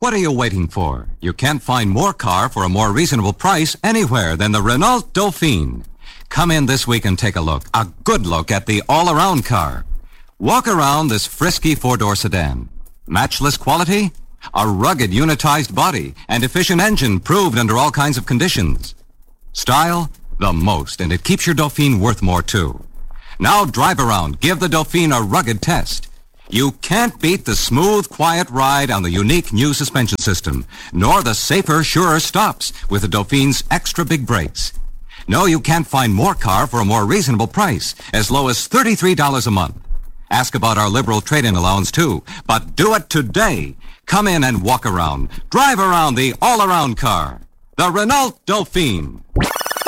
What are you waiting for? You can't find more car for a more reasonable price anywhere than the Renault Dauphine. Come in this week and take a look, a good look at the all-around car. Walk around this frisky four-door sedan. Matchless quality? A rugged unitized body and efficient engine proved under all kinds of conditions. Style? The most, and it keeps your Dauphine worth more too. Now drive around, give the Dauphine a rugged test. You can't beat the smooth, quiet ride on the unique new suspension system, nor the safer, surer stops with the Dauphine's extra big brakes. No, you can't find more car for a more reasonable price, as low as $33 a month. Ask about our liberal trade-in allowance too, but do it today. Come in and walk around. Drive around the all-around car. The Renault Dauphine.